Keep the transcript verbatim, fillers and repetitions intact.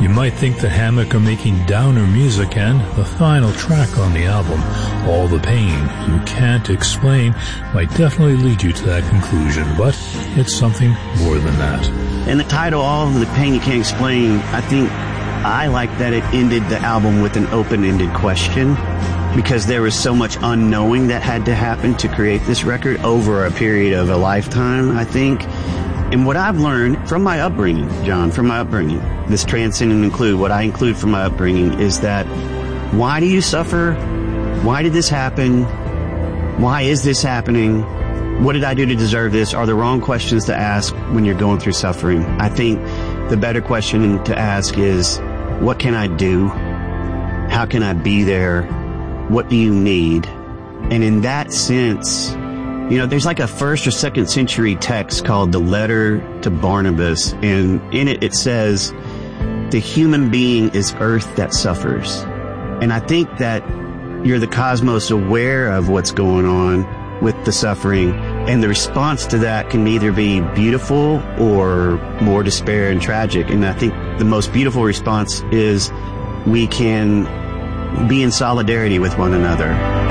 You might think the Hammock are making downer music, and the final track on the album, All the Pain You Can't Explain, might definitely lead you to that conclusion, but it's something more than that. And the title, All the Pain You Can't Explain, I think I like that it ended the album with an open-ended question, because there was so much unknowing that had to happen to create this record over a period of a lifetime, I think. And what I've learned from my upbringing, John, from my upbringing, this transcend and include, what I include from my upbringing is that, why do you suffer? Why did this happen? Why is this happening? What did I do to deserve this? Are the wrong questions to ask when you're going through suffering. I think the better question to ask is, what can I do? How can I be there? What do you need? And in that sense, you know, there's like a first or second century text called the Letter to Barnabas, and in it it says, the human being is earth that suffers. And I think that you're the cosmos aware of what's going on with the suffering, and the response to that can either be beautiful or more despair and tragic. And I think the most beautiful response is we can be in solidarity with one another.